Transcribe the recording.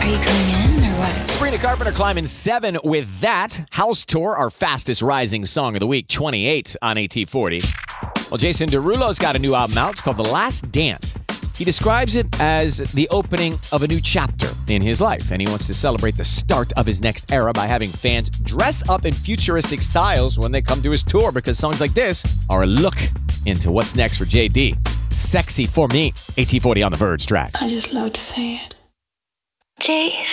Are you coming in or what? Sabrina Carpenter climbing 7 with that. House Tour, our fastest rising song of the week, 28 on AT40. Well, Jason Derulo's got a new album out. It's called The Last Dance. He describes it as the opening of a new chapter in his life, and he wants to celebrate the start of his next era by having fans dress up in futuristic styles when they come to his tour, because songs like this are a look into what's next for JD. Sexy for me. AT40 on the Verge track. I just love to say it. Jeez.